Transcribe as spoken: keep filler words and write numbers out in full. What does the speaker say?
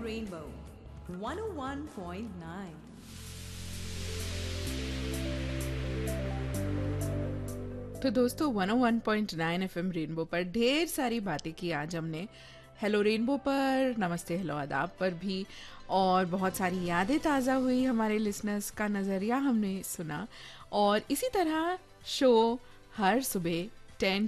Rainbow one oh one point nine. तो दोस्तों one ओ one point nine FM rainbow पर ढेर सारी बातें की आज हमने। हेलो रेनबो पर, नमस्ते हेलो आदाब पर भी, और बहुत सारी यादें ताज़ा हुई, हमारे लिसनर्स का नज़रिया हमने सुना। और इसी तरह शो हर सुबह टेन